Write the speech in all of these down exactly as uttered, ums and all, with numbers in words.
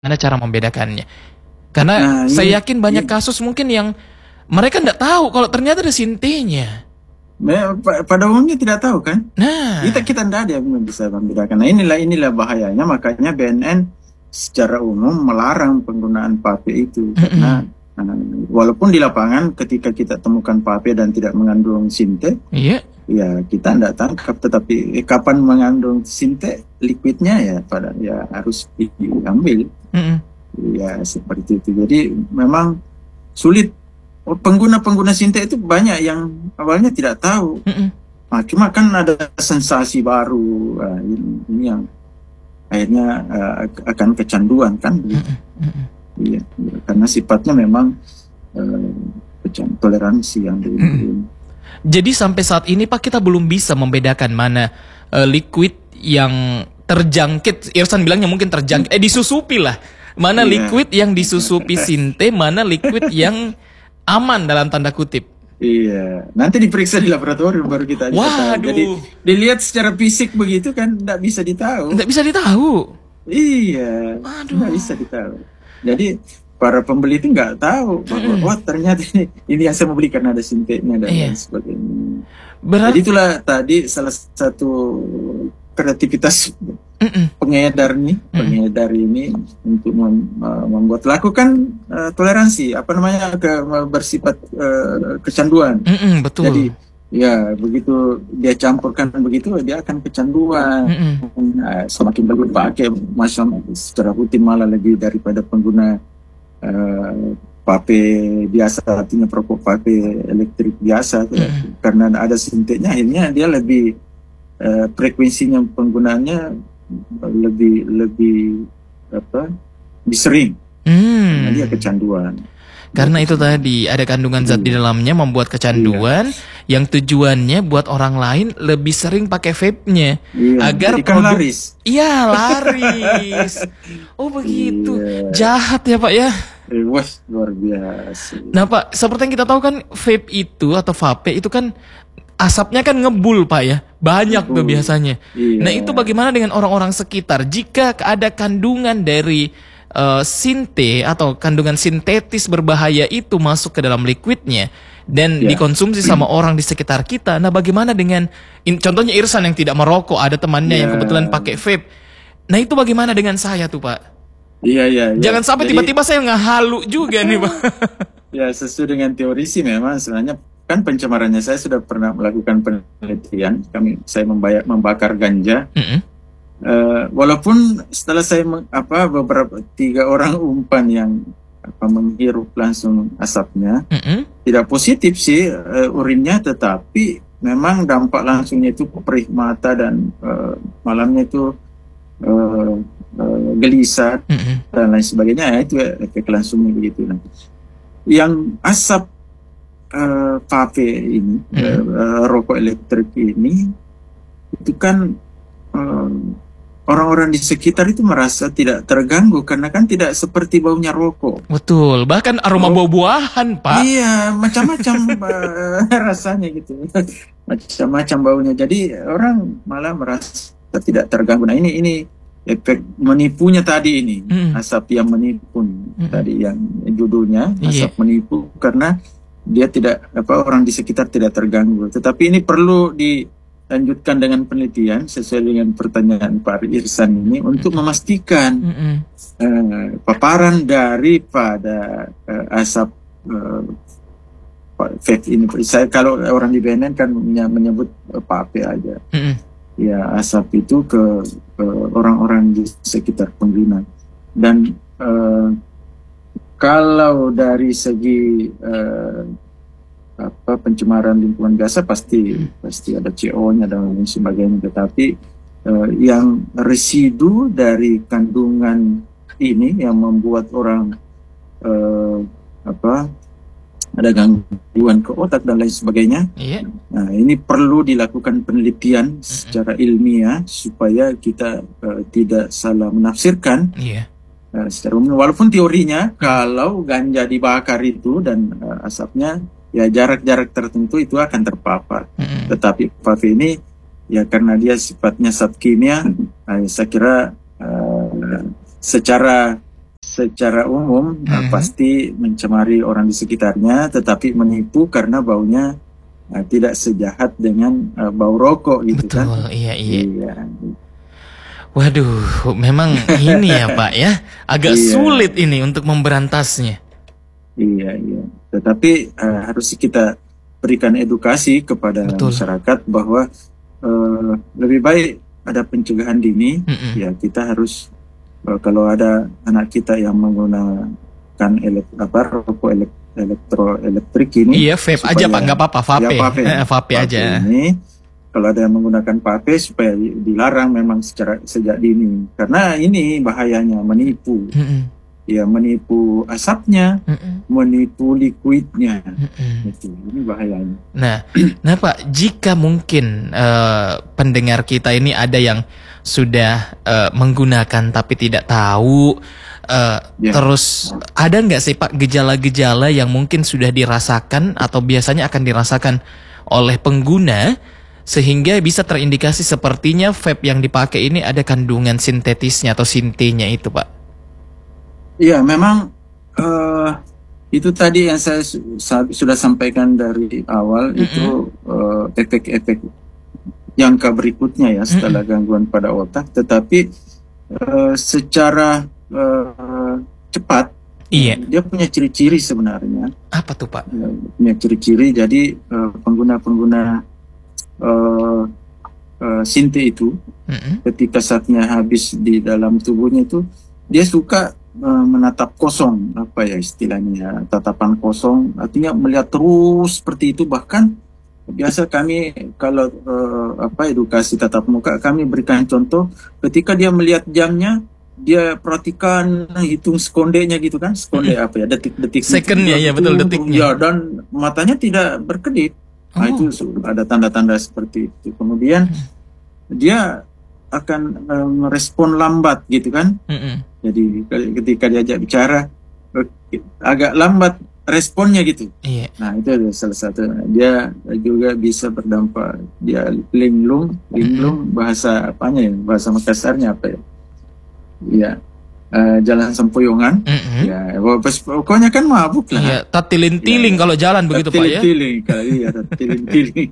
Gimana cara membedakannya? Karena Nah, saya ini, yakin banyak ini kasus mungkin yang mereka nggak tahu kalau ternyata ada sintenya. me- pa- pada umumnya tidak tahu kan? Kita Nah, kita tidak ada yang bisa membedakan. Nah, inilah inilah bahayanya. Makanya B N N secara umum melarang penggunaan pape itu karena mm-mm. eh, walaupun di lapangan ketika kita temukan pape dan tidak mengandung sinte, Iya, ya kita tidak tangkap. Tetapi eh, kapan mengandung sinte, liquidnya ya pada ya harus diambil. mm-mm. Ya seperti itu. Jadi memang sulit. Oh, pengguna-pengguna Sinta itu banyak yang awalnya tidak tahu. Mm-mm. Nah, cuma kan ada sensasi baru. Nah, ini, ini yang akhirnya uh, akan kecanduan kan begitu. Mm-mm. Mm-mm. Iya, iya. Karena sifatnya memang uh, kecan- toleransi yang Mm-mm. belum. Jadi sampai saat ini Pak kita belum bisa membedakan mana eh, liquid yang terjangkit. Irsan bilangnya mungkin terjangkit, eh disusupi lah. Mana Iya, liquid yang disusupi sinte, mana liquid yang aman dalam tanda kutip. iya. Nanti diperiksa di laboratorium baru kita bisa tahu. Jadi Waduh, dilihat secara fisik begitu kan tidak bisa ditahu. nggak bisa ditahu. Iya, nggak Aduh. bisa ditahu. Jadi para pembeli itu nggak tahu bahwa Mm-mm. wah ternyata ini, ini yang saya mau beli karena ada sintetnya dan lain Iya. sebagainya. Jadi Berarti itulah tadi salah satu kreativitas mm-mm. pengedar nih, Mm-mm. pengedar ini untuk mem- uh, membuat lakukan uh, toleransi, apa namanya ke bersifat uh, kecanduan. Mm-mm, Jadi betul. ya begitu dia campurkan begitu dia akan kecanduan. Mm-mm. Nah, semakin bagus pakai macam secara rutin malah lebih daripada pengguna uh, pape biasa, artinya perokok pape elektrik biasa. Mm-mm. Karena ada sintetnya akhirnya dia lebih uh, frekuensinya penggunaannya lebih lebih apa lebih sering karena dia Hmm. kecanduan. Dia Karena itu kecanduan. tadi ada kandungan zat di Iya, dalamnya membuat iya, kecanduan yang tujuannya buat orang lain lebih sering pakai vape-nya iya. agar Jadi kan produk laris. iya laris. Oh begitu. Iya. Jahat ya Pak ya. Eh, wah, luar biasa. Nah Pak, seperti yang kita tahu kan vape itu atau vape itu kan asapnya kan ngebul Pak ya. Banyak tuh Betul. biasanya. Iya. Nah itu bagaimana dengan orang-orang sekitar? Jika ada kandungan dari eh, sinte atau kandungan sintetis berbahaya itu masuk ke dalam liquidnya dan Ya. dikonsumsi sama orang di sekitar kita. Nah bagaimana dengan, in- contohnya Irsan yang tidak merokok, ada temannya yang Ya. kebetulan pakai vape. Nah itu bagaimana dengan saya tuh Pak? Iya, iya, iya. Jangan sampai Jadi, tiba-tiba saya ngehalu juga nih Pak. ya sesuai dengan teori sih memang sebenarnya kan pencemarannya saya sudah pernah melakukan penelitian. Kami saya membayar, membakar ganja. Mm-mm. Eh, walaupun setelah saya meng- apa beberapa tiga orang umpan yang apa menghirup langsung asapnya Mm-mm. tidak positif sih eh, urinnya, tetapi memang dampak langsungnya itu perih mata dan eh, malamnya itu eh, eh, gelisah Mm-mm. dan lain sebagainya. Ya, itu efek langsungnya begitu. Nah, yang asap eh, vape ini, eh, Mm-mm. eh, rokok elektrik ini, itu kan eh, orang-orang di sekitar itu merasa tidak terganggu karena kan tidak seperti baunya rokok. Betul, bahkan aroma Oh, buah-buahan, Pak. iya, macam-macam eh, rasanya gitu, macam-macam baunya. Jadi orang malah merasa tidak terganggu. Nah ini ini efek menipunya tadi ini, Mm, asap yang menipu mm, tadi yang judulnya iya. asap menipu karena dia tidak apa orang di sekitar tidak terganggu. Tetapi ini perlu dilanjutkan dengan penelitian sesuai dengan pertanyaan Pak Irsan ini untuk memastikan Mm-mm. eh, paparan daripada eh, asap eh, pa- vape ini. Saya kalau orang di B N N kan menye- menyebut eh, pape aja. Mm-mm. Ya asap itu ke, ke orang-orang di sekitar pengguna. Dan eh, kalau dari segi eh, apa pencemaran lingkungan biasa pasti pasti ada C O-nya dan lain sebagainya. Tetapi eh, yang residu dari kandungan ini yang membuat orang eh, apa ada gangguan ke otak dan lain sebagainya. Iya. Nah, ini perlu dilakukan penelitian secara ilmiah supaya kita eh, tidak salah menafsirkan Iya. eh, secara umum. Walaupun teorinya kalau ganja dibakar itu dan eh, asapnya ya jarak-jarak tertentu itu akan terpapar. Mm-mm. Tetapi vape ini ya karena dia sifatnya zat kimia, eh, saya kira eh, secara secara umum uh, Mhm. pasti mencemari orang di sekitarnya, tetapi menipu karena baunya uh, tidak sejahat dengan uh, bau rokok gitu kan. Betul, iya iya. Iya, Waduh, memang ini ya Pak ya, agak Iya. sulit ini untuk memberantasnya. iya, iya. Tetapi uh, harus kita berikan edukasi kepada Betul. masyarakat bahwa uh, lebih baik ada pencegahan dini. Mm-mm. Ya, kita harus uh, kalau ada anak kita yang menggunakan elek, apa rokok elek, elektroelektrik ini, Iya, vape aja Pak, nggak apa-apa, vape. Ya, vape. Eh, vape aja. Ini kalau ada yang menggunakan vape supaya dilarang memang secara sejak dini, karena ini bahayanya menipu. Mm-mm. Ya, menipu asapnya, Mm-mm. menipu liquidnya. Mm-mm. Itu, ini bahayanya. Nah, nah Pak, jika mungkin eh, pendengar kita ini ada yang sudah eh, menggunakan tapi tidak tahu, eh, Ya. terus ada nggak sih Pak gejala-gejala yang mungkin sudah dirasakan atau biasanya akan dirasakan oleh pengguna sehingga bisa terindikasi sepertinya vape yang dipakai ini ada kandungan sintetisnya atau sintenya itu Pak? Iya, memang eh, itu tadi yang saya su- sa- sudah sampaikan dari awal. Mm-mm. Itu eh, efek-efek jangka berikutnya ya setelah gangguan pada otak, tetapi eh, secara eh, cepat. Iya. Dia punya ciri-ciri sebenarnya. Apa tuh Pak? Ya, punya ciri-ciri. Jadi eh, pengguna-pengguna eh, eh, sinte itu Mm-mm. ketika saatnya habis di dalam tubuhnya itu dia suka eh, menatap kosong, apa ya istilahnya, tatapan kosong, artinya melihat terus seperti itu. Bahkan biasa kami kalau eh, apa edukasi tatap muka, kami berikan contoh ketika dia melihat jamnya, dia perhatikan hitung sekondenya gitu kan, sekonde apa ya, detik-detik Secondnya, ya, betul, detiknya. ya, dan matanya tidak berkedip. Nah, Oh. itu su- ada tanda-tanda seperti itu. Kemudian dia akan eh, merespon lambat gitu kan. Mm-mm. Jadi ke- ketika diajak bicara eh, agak lambat responnya gitu. Iya. Nah, itu adalah salah satu. Dia juga bisa berdampak, dia linglung, linglung bahasa apanya ya? Bahasa Makassarnya apa ya? Iya. Eh, jalan sempoyongan. Mm-mm. Ya, pokoknya kan mabuk lah. Iya, tatiling-tiling Iya. kalau jalan begitu Pak ya. Tiling-tiling kali iya, tiling-tiling.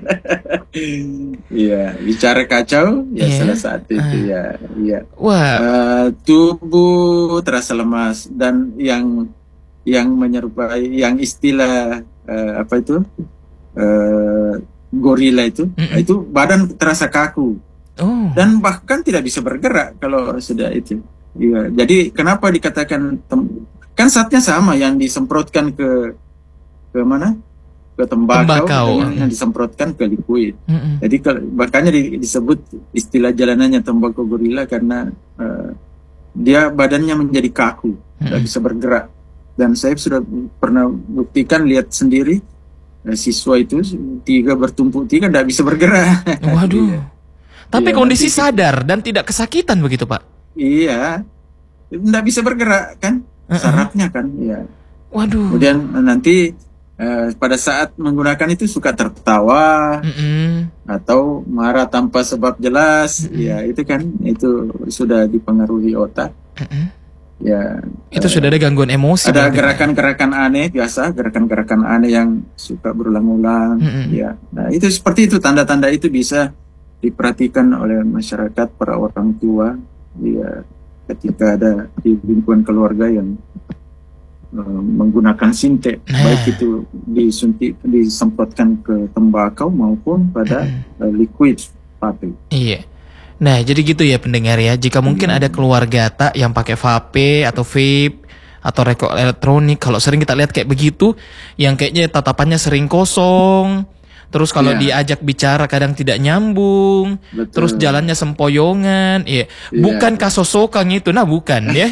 Iya, bicara kacau ya Iya. salah satu itu ya. Iya. Wah, Eh, tubuh terasa lemas dan yang yang menyerupai yang istilah eh, apa itu eh, gorila itu, Mm-mm. itu badan terasa kaku oh. dan bahkan tidak bisa bergerak kalau sudah itu. Iya, jadi kenapa dikatakan tem- kan zatnya sama yang disemprotkan ke ke mana? Ke tembakau, Tembakau. dengan yang disemprotkan ke liquid. Mm-mm. Jadi kalau makanya di- disebut istilah jalanannya tembakau gorila karena eh, dia badannya menjadi kaku, tidak bisa bergerak. Dan saya sudah pernah buktikan, lihat sendiri eh, siswa itu tiga bertumpuk tiga tidak bisa bergerak. Waduh. Iya. Tapi Iya, kondisi nanti- sadar dan tidak kesakitan begitu Pak. Iya, tidak bisa bergerak kan, Uh-uh. sarafnya kan. Iya. Waduh. Kemudian eh, nanti eh, pada saat menggunakan itu suka tertawa Mm-mm. atau marah tanpa sebab jelas. Ya itu kan, itu sudah dipengaruhi otak. Mm-mm. Ya. Itu eh, sudah ada gangguan emosi. ada berarti, Pak. gerakan-gerakan aneh biasa, gerakan-gerakan aneh yang suka berulang-ulang. Mm-mm. Ya. Nah itu seperti itu, tanda-tanda itu bisa diperhatikan oleh masyarakat, para orang tua. Ya, ketika ada di lingkungan keluarga yang eh, menggunakan sinte, Nah. baik itu disuntik, disemprotkan ke tembakau maupun pada eh, liquid vape. Iya. Nah, jadi gitu ya pendengar ya. Jika mungkin ada keluarga tak yang pakai vape atau vape atau rokok elektronik, kalau sering kita lihat kayak begitu, yang kayaknya tatapannya sering kosong. Terus kalau Iya. diajak bicara kadang tidak nyambung. Betul. Terus jalannya sempoyongan. Iya. Iya. Bukan kasosokan itu, nah bukan ya.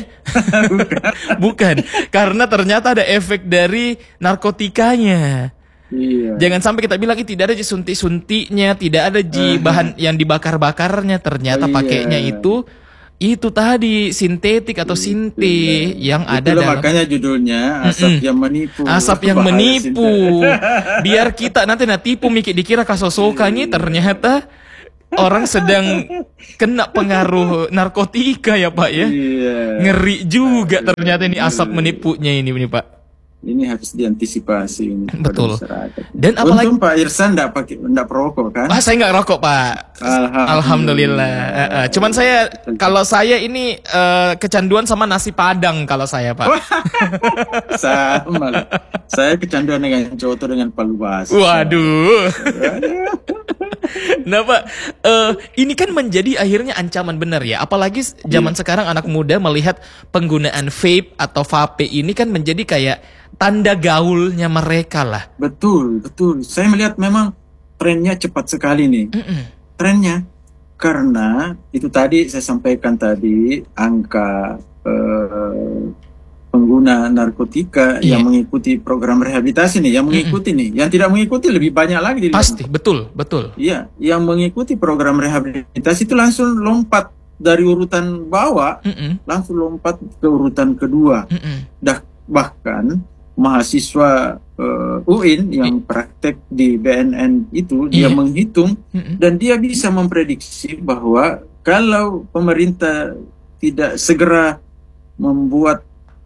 Bukan. Karena ternyata ada efek dari narkotikanya. Iya. Jangan sampai kita bilang ini tidak ada ji suntik-suntiknya, tidak ada ji Uh-huh. bahan yang dibakar-bakarnya, ternyata Oh, iya. pakainya itu itu tadi sintetik atau sinte yang ada Itulah dalam makanya judulnya asap yang menipu. asap yang Bahaya menipu. sinte. Biar kita nanti nah tipu mikir dikira kasosokannya ternyata orang sedang kena pengaruh narkotika ya Pak ya. Iya. Ngeri juga ternyata ini asap menipunya ini, ini Pak. Ini harus diantisipasi ini. Betul. Masyarakat. Dan apalagi untung Pak Irsan enggak pakai enggak perokok kan? Wah, saya nggak rokok Pak. Alhamdulillah. Alhamdulillah. Uh, uh. Cuman saya kalau saya ini uh, kecanduan sama nasi Padang kalau saya Pak. Sama lah. Saya kecanduan dengan coto dengan palu basah. Waduh. Nah Pak, uh, ini kan menjadi akhirnya ancaman benar ya. Apalagi zaman yeah. sekarang anak muda melihat penggunaan vape atau vape ini kan menjadi kayak tanda gaulnya mereka lah. Betul, betul. Saya melihat memang trennya cepat sekali nih. Mm-mm. Trennya. Karena itu tadi saya sampaikan tadi, angka uh, pengguna narkotika yeah. yang mengikuti program rehabilitasi nih, yang mengikuti Mm-mm. nih. Yang tidak mengikuti lebih banyak lagi. Pasti, betul, betul. Iya, yang mengikuti program rehabilitasi itu langsung lompat dari urutan bawah, Mm-mm. langsung lompat ke urutan kedua. Dah, bahkan mahasiswa uh, U I N yang praktek di B N N itu yeah. dia menghitung mm-hmm. dan dia bisa memprediksi bahwa kalau pemerintah tidak segera membuat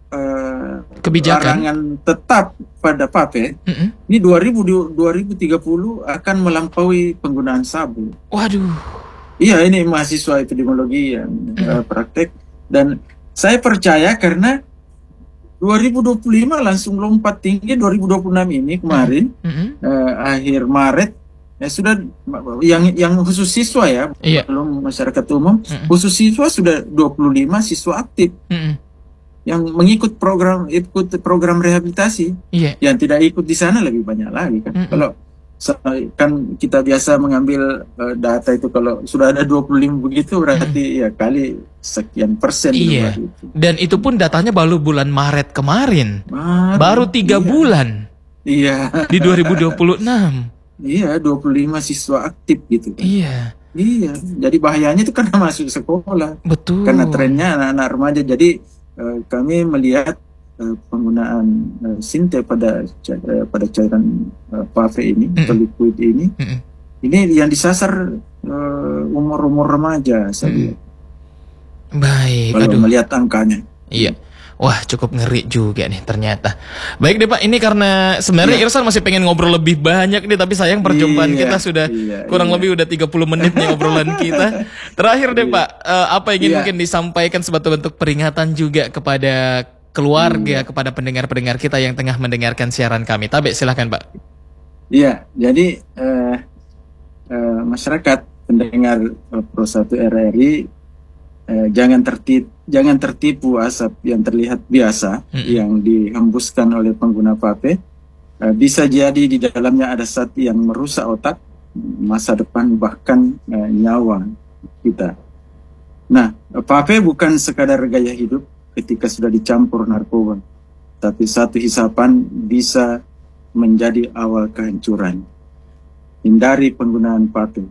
uh, kebijakan larangan tetap pada vape, mm-hmm. ini dua ribu tiga puluh akan melampaui penggunaan sabu. Waduh. Iya, ini mahasiswa epidemiologi yang mm-hmm. uh, praktek, dan saya percaya karena dua ribu dua puluh lima langsung lompat tinggi. Dua ribu dua puluh enam ini kemarin mm-hmm. uh, akhir Maret ya sudah, yang yang khusus siswa ya, iya. belum masyarakat umum, mm-hmm. khusus siswa sudah dua puluh lima siswa aktif mm-hmm. yang mengikut program ikut program rehabilitasi. Iya. Yang tidak ikut di sana lebih banyak lagi kan. Mm-hmm. Kalau kan kita biasa mengambil uh, data itu, kalau sudah ada dua puluh lima begitu berarti mm. ya kali sekian persen. Iya. Itu. Dan itu pun datanya baru bulan Maret kemarin. Maret, baru tiga iya. bulan. Iya. Di dua ribu dua puluh enam. Iya, dua puluh lima siswa aktif gitu kan. Iya. Iya. Jadi bahayanya itu karena masuk sekolah. Betul. Karena trennya anak-anak remaja. Jadi uh, kami melihat penggunaan uh, sinte pada uh, pada cairan uh, vape ini, mm-hmm. atau liquid ini, mm-hmm. ini yang disasar uh, umur-umur remaja, saya lihat. Baik. Kalau Aduh. melihat angkanya. Iya. Wah, cukup ngeri juga nih ternyata. Baik deh Pak, ini karena sebenarnya yeah. Irsan masih pengen ngobrol lebih banyak nih, tapi sayang perjumpaan yeah, kita sudah yeah, kurang yeah. lebih udah tiga puluh menit nih obrolan kita. Terakhir deh yeah. Pak, uh, apa yang ingin yeah. mungkin disampaikan sebagai bentuk peringatan juga kepada keluarga, hmm. kepada pendengar-pendengar kita yang tengah mendengarkan siaran kami. Tabe, silahkan Pak. Iya, jadi uh, uh, masyarakat pendengar uh, Pro satu R R I uh, jangan tertipu, jangan tertipu asap yang terlihat biasa hmm. yang dihembuskan oleh pengguna vape. Uh, bisa jadi di dalamnya ada zat yang merusak otak, masa depan, bahkan uh, nyawa kita. Nah, vape bukan sekadar gaya hidup ketika sudah dicampur narkoba, tapi satu hisapan bisa menjadi awal kehancuran. Hindari penggunaan vape.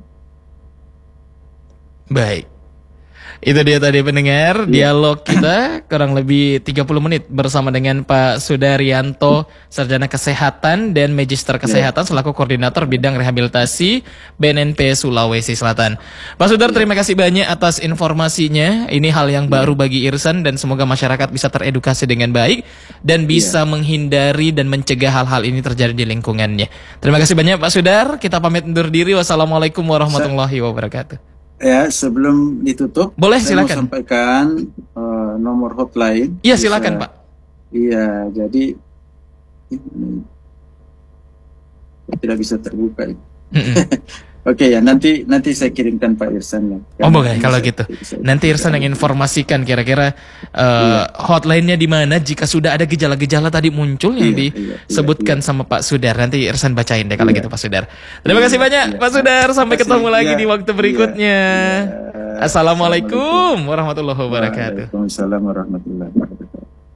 Baik. Itu dia tadi pendengar, yeah. dialog kita kurang lebih tiga puluh menit bersama dengan Pak Sudaryanto, Sarjana Kesehatan dan Magister Kesehatan yeah. selaku Koordinator Bidang Rehabilitasi B N N P Sulawesi Selatan. Pak Sudar, yeah. terima kasih banyak atas informasinya. Ini hal yang baru yeah. bagi Irsan dan semoga masyarakat bisa teredukasi dengan baik dan bisa yeah. menghindari dan mencegah hal-hal ini terjadi di lingkungannya. Terima kasih banyak Pak Sudar, kita pamit undur diri. Wassalamualaikum warahmatullahi wabarakatuh. Ya, sebelum ditutup, boleh saya silakan mau sampaikan uh, nomor hotline. Iya, silakan Pak. Iya, jadi ini tidak bisa terbuka. Oke okay, ya, nanti nanti saya kirimkan Pak Irsan ya. Oh boleh kalau gitu. Nanti Irsan yang informasikan kira-kira uh, iya. hotline-nya di mana jika sudah ada gejala-gejala tadi muncul yang iya, disebutkan iya, iya. sama Pak Sudar. Nanti Irsan bacain deh kalau iya. gitu Pak Sudar. Terima iya, kasih banyak iya. Pak Sudar. Sampai kasih, ketemu lagi iya, di waktu berikutnya. Iya, iya. Assalamualaikum warahmatullahi wabarakatuh. Waalaikumsalam warahmatullahi wabarakatuh.